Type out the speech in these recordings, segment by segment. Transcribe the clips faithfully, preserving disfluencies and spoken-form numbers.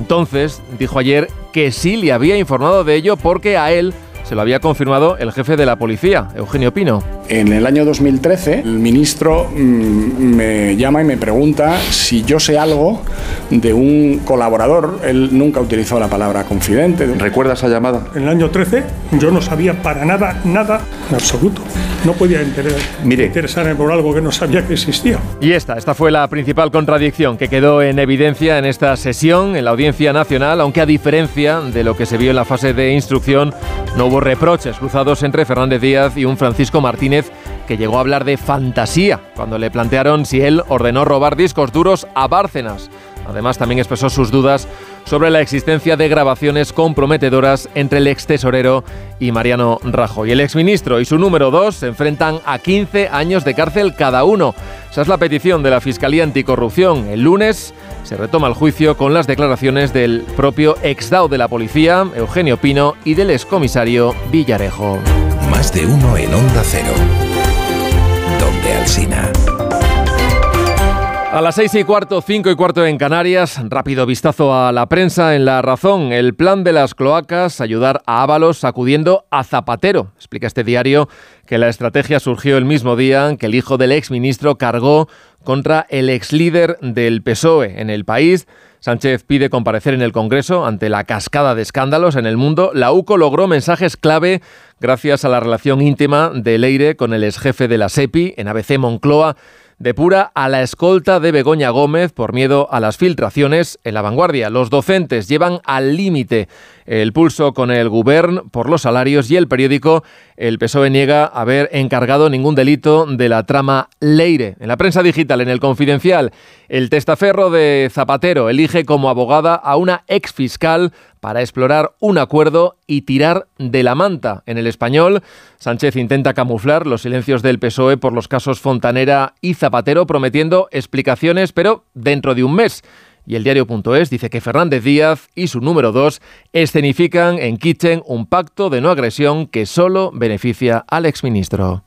entonces dijo ayer que sí le había informado de ello porque a él se lo había confirmado el jefe de la policía, Eugenio Pino. En el año dos mil trece, el ministro mmm, me llama y me pregunta si yo sé algo de un colaborador. Él nunca utilizó la palabra confidente. ¿Recuerda esa llamada? En el año trece yo no sabía para nada, nada, en absoluto. No podía inter- Mire. interesarme por algo que no sabía que existía. Y esta, esta fue la principal contradicción que quedó en evidencia en esta sesión, en la Audiencia Nacional, aunque a diferencia de lo que se vio en la fase de instrucción, no hubo reproches cruzados entre Fernández Díaz y un Francisco Martínez que llegó a hablar de fantasía cuando le plantearon si él ordenó robar discos duros a Bárcenas. Además, también expresó sus dudas sobre la existencia de grabaciones comprometedoras entre el extesorero y Mariano Rajoy. El exministro y su número dos se enfrentan a quince años de cárcel cada uno. Esa es la petición de la Fiscalía Anticorrupción. El lunes se retoma el juicio con las declaraciones del propio exdao de la policía, Eugenio Pino, y del excomisario Villarejo. Más de uno en Onda Cero. Donde Alsina. A las seis y cuarto, cinco y cuarto en Canarias, rápido vistazo a la prensa en La Razón. El plan de las cloacas, ayudar a Ábalos sacudiendo a Zapatero. Explica este diario que la estrategia surgió el mismo día que el hijo del exministro cargó contra el exlíder del P S O E en el país. Sánchez pide comparecer en el Congreso ante la cascada de escándalos en el mundo. La U C O logró mensajes clave gracias a la relación íntima de Leire con el exjefe de la SEPI en A B C Moncloa. Depura a la escolta de Begoña Gómez por miedo a las filtraciones. En La Vanguardia, los docentes llevan al límite el pulso con el Govern por los salarios, y el periódico, el P S O E niega haber encargado ningún delito de la trama Leire. En la prensa digital, en El Confidencial, el testaferro de Zapatero elige como abogada a una exfiscal para explorar un acuerdo y tirar de la manta. En El Español, Sánchez intenta camuflar los silencios del P S O E por los casos Fontanera y Zapatero, prometiendo explicaciones, pero dentro de un mes. Y el diario.es dice que Fernández Díaz y su número dos escenifican en Kitchen un pacto de no agresión que solo beneficia al exministro.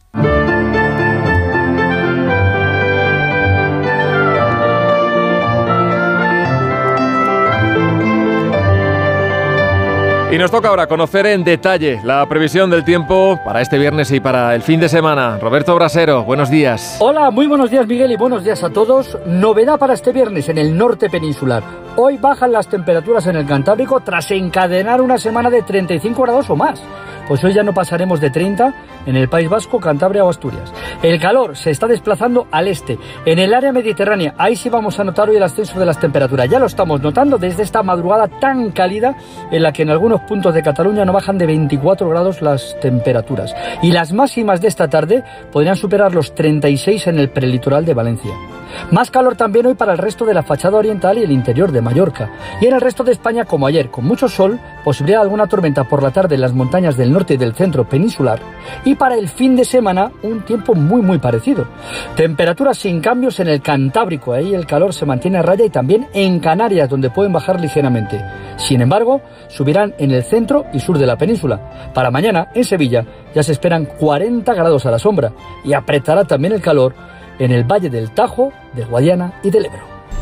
Y nos toca ahora conocer en detalle la previsión del tiempo para este viernes y para el fin de semana. Roberto Brasero, buenos días. Hola, muy buenos días, Miguel, y buenos días a todos. Novedad para este viernes en el norte peninsular. Hoy bajan las temperaturas en el Cantábrico tras encadenar una semana de treinta y cinco grados o más. Pues hoy ya no pasaremos de treinta en el País Vasco, Cantabria o Asturias. El calor se está desplazando al este. En el área mediterránea, ahí sí vamos a notar hoy el ascenso de las temperaturas. Ya lo estamos notando desde esta madrugada tan cálida en la que en algunos puntos de Cataluña no bajan de veinticuatro grados las temperaturas. Y las máximas de esta tarde podrían superar los treinta y seis en el prelitoral de Valencia. Más calor también hoy para el resto de la fachada oriental y el interior de Mallorca. Y en el resto de España, como ayer, con mucho sol, posibilidad de alguna tormenta por la tarde en las montañas del norte y del centro peninsular. Y para el fin de semana, un tiempo muy muy parecido. Temperaturas sin cambios en el Cantábrico, ahí el calor se mantiene a raya, y también en Canarias, donde pueden bajar ligeramente. Sin embargo, subirán en el centro y sur de la península. Para mañana, en Sevilla, ya se esperan cuarenta grados a la sombra, y apretará también el calor en el Valle del Tajo, del Guadiana y del Ebro.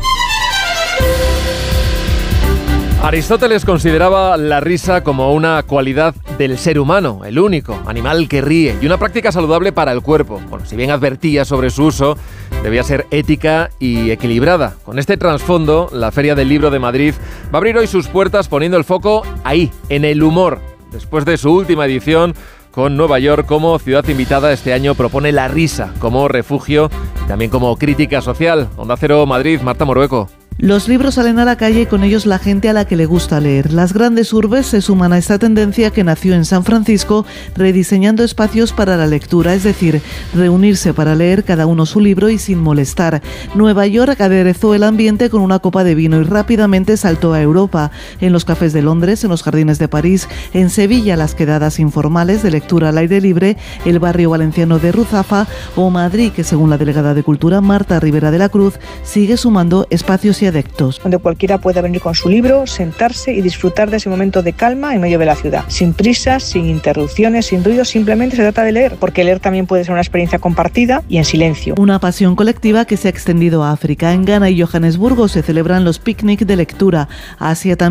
Aristóteles consideraba la risa como una cualidad del ser humano, el único animal que ríe, y una práctica saludable para el cuerpo. Bueno, si bien advertía sobre su uso, debía ser ética y equilibrada. Con este trasfondo, la Feria del Libro de Madrid va a abrir hoy sus puertas poniendo el foco ahí, en el humor. Después de su última edición, con Nueva York como ciudad invitada, este año propone la risa como refugio y también como crítica social. Onda Cero Madrid, Marta Morueco. Los libros salen a la calle y con ellos la gente a la que le gusta leer. Las grandes urbes se suman a esta tendencia que nació en San Francisco, rediseñando espacios para la lectura, es decir, reunirse para leer cada uno su libro y sin molestar. Nueva York aderezó el ambiente con una copa de vino y rápidamente saltó a Europa. En los cafés de Londres, en los jardines de París, en Sevilla las quedadas informales de lectura al aire libre, el barrio valenciano de Ruzafa o Madrid, que según la delegada de Cultura, Marta Rivera de la Cruz, sigue sumando espacios y adeptos. Donde cualquiera puede venir con su libro, sentarse y disfrutar de ese momento de calma en medio de la ciudad. Sin prisas, sin interrupciones, sin ruido, simplemente se trata de leer, porque leer también puede ser una experiencia compartida y en silencio. Una pasión colectiva que se ha extendido a África. En Ghana y Johannesburgo se celebran los picnic de lectura. Asia también